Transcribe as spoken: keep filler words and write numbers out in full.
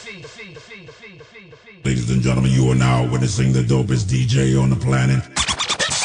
Ladies and gentlemen, you are now witnessing the dopest D J on the planet.